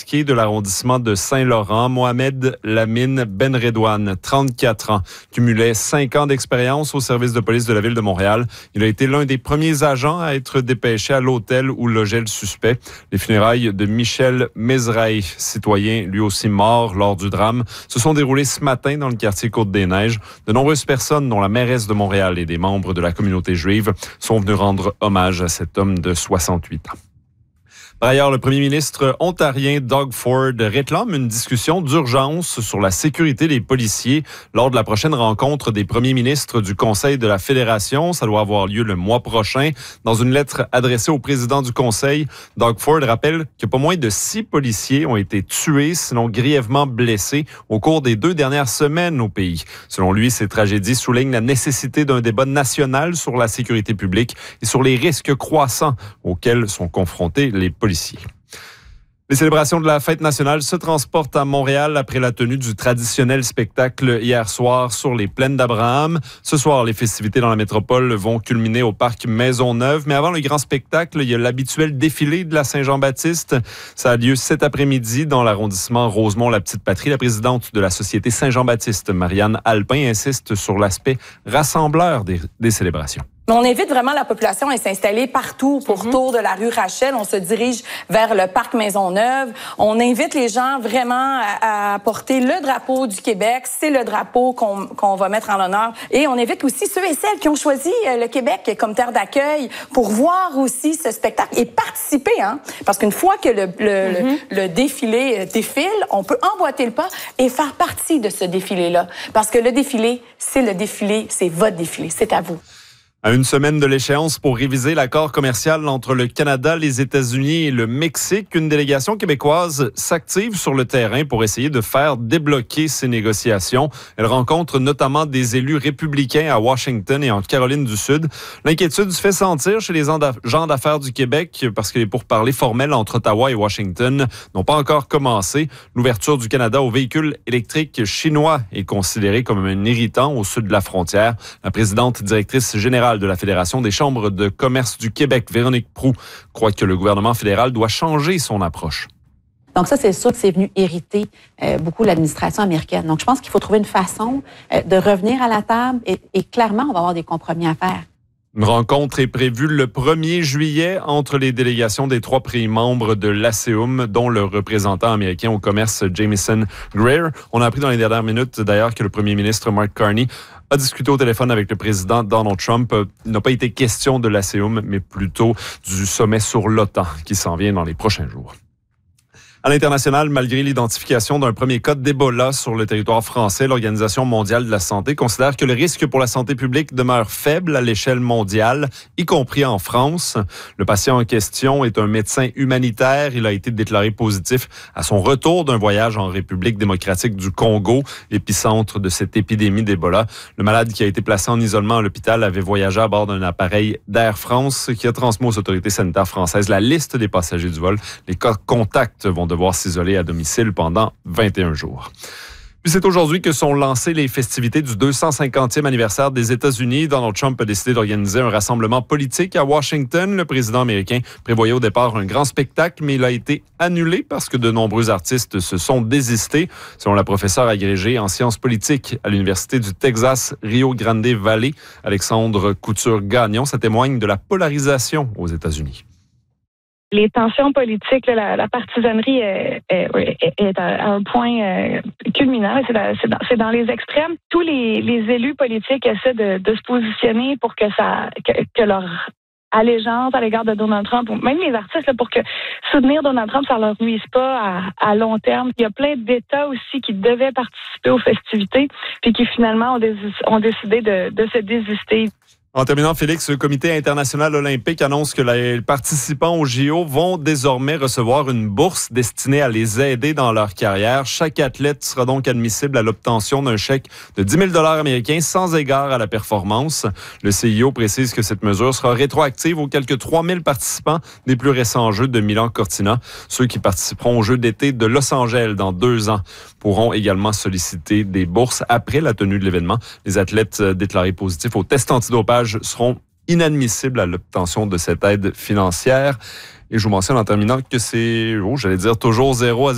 remarqué de l'arrondissement de Saint-Laurent, Mohamed Lamine Benredouane, 34 ans, cumulait 5 ans d'expérience au service de police de la ville de Montréal. Il a été l'un des premiers agents à être dépêché à l'hôtel où logeait le suspect. Les funérailles de Michel Mezrahi, citoyen lui aussi mort lors du drame, se sont déroulées ce matin dans le quartier Côte-des-Neiges. De nombreuses personnes, dont la mairesse de Montréal et des membres de la communauté juive, sont venus rendre hommage à cet homme de 68 ans. Par ailleurs, le premier ministre ontarien Doug Ford réclame une discussion d'urgence sur la sécurité des policiers lors de la prochaine rencontre des premiers ministres du Conseil de la Fédération. Ça doit avoir lieu le mois prochain. Dans une lettre adressée au président du Conseil, Doug Ford rappelle que pas moins de 6 policiers ont été tués, sinon grièvement blessés, au cours des 2 dernières semaines au pays. Selon lui, ces tragédies soulignent la nécessité d'un débat national sur la sécurité publique et sur les risques croissants auxquels sont confrontés les policiers. Les célébrations de la fête nationale se transportent à Montréal après la tenue du traditionnel spectacle hier soir sur les plaines d'Abraham. Ce soir, les festivités dans la métropole vont culminer au parc Maisonneuve. Mais avant le grand spectacle, il y a l'habituel défilé de la Saint-Jean-Baptiste. Ça a lieu cet après-midi dans l'arrondissement Rosemont-la-Petite-Patrie. La présidente de la Société Saint-Jean-Baptiste, Marianne Alpin, insiste sur l'aspect rassembleur des célébrations. On invite vraiment la population à s'installer partout autour de la rue Rachel. On se dirige vers le parc Maisonneuve. On invite les gens vraiment à porter le drapeau du Québec. C'est le drapeau qu'on va mettre en l'honneur. Et on invite aussi ceux et celles qui ont choisi le Québec comme terre d'accueil pour voir aussi ce spectacle et participer. Parce qu'une fois que le défilé défile, on peut emboîter le pas et faire partie de ce défilé-là. Parce que le défilé, c'est votre défilé. C'est à vous. À une semaine de l'échéance pour réviser l'accord commercial entre le Canada, les États-Unis et le Mexique, une délégation québécoise s'active sur le terrain pour essayer de faire débloquer ces négociations. Elle rencontre notamment des élus républicains à Washington et en Caroline du Sud. L'inquiétude se fait sentir chez les gens d'affaires du Québec parce que les pourparlers formels entre Ottawa et Washington n'ont pas encore commencé. L'ouverture du Canada aux véhicules électriques chinois est considérée comme un irritant au sud de la frontière. La présidente directrice générale de la Fédération des chambres de commerce du Québec, Véronique Proulx, croit que le gouvernement fédéral doit changer son approche. Donc ça, c'est sûr que c'est venu irriter beaucoup l'administration américaine. Donc je pense qu'il faut trouver une façon de revenir à la table et clairement, on va avoir des compromis à faire. Une rencontre est prévue le 1er juillet entre les délégations des 3 pays membres de l'ASEUM, dont le représentant américain au commerce Jamieson Greer. On a appris dans les dernières minutes, d'ailleurs, que le premier ministre Mark Carney a discuté au téléphone avec le président Donald Trump. Il n'a pas été question de l'ASEUM, mais plutôt du sommet sur l'OTAN qui s'en vient dans les prochains jours. À l'international, malgré l'identification d'un premier cas d'Ebola sur le territoire français, l'Organisation mondiale de la santé considère que le risque pour la santé publique demeure faible à l'échelle mondiale, y compris en France. Le patient en question est un médecin humanitaire. Il a été déclaré positif à son retour d'un voyage en République démocratique du Congo, épicentre de cette épidémie d'Ebola. Le malade qui a été placé en isolement à l'hôpital avait voyagé à bord d'un appareil d'Air France qui a transmis aux autorités sanitaires françaises la liste des passagers du vol. Les cas contacts vont devoir s'isoler à domicile pendant 21 jours. Puis c'est aujourd'hui que sont lancées les festivités du 250e anniversaire des États-Unis. Donald Trump a décidé d'organiser un rassemblement politique à Washington. Le président américain prévoyait au départ un grand spectacle, mais il a été annulé parce que de nombreux artistes se sont désistés. Selon la professeure agrégée en sciences politiques à l'Université du Texas Rio Grande Valley, Alexandre Couture-Gagnon, ça témoigne de la polarisation aux États-Unis. Les tensions politiques, la partisanerie est à un point culminant. C'est dans les extrêmes. Tous les élus politiques essaient de se positionner pour que leur allégeance à l'égard de Donald Trump, ou même les artistes, pour que soutenir Donald Trump, ça leur nuise pas à long terme. Il y a plein d'États aussi qui devaient participer aux festivités, puis qui finalement ont décidé de se désister. En terminant, Félix, le Comité international olympique annonce que les participants aux JO vont désormais recevoir une bourse destinée à les aider dans leur carrière. Chaque athlète sera donc admissible à l'obtention d'un chèque de 10 000 $ américains sans égard à la performance. Le CIO précise que cette mesure sera rétroactive aux quelques 3 000 participants des plus récents Jeux de Milan-Cortina. Ceux qui participeront aux Jeux d'été de Los Angeles dans 2 ans pourront également solliciter des bourses après la tenue de l'événement. Les athlètes déclarés positifs au test antidopage seront inadmissibles à l'obtention de cette aide financière. Et je vous mentionne en terminant que c'est, toujours 0-0.